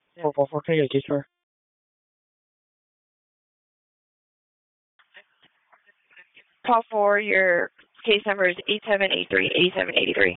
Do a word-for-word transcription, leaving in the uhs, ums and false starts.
four four four, can I get a case number? Call for your case number is eight seven eight three, eight seven eight three.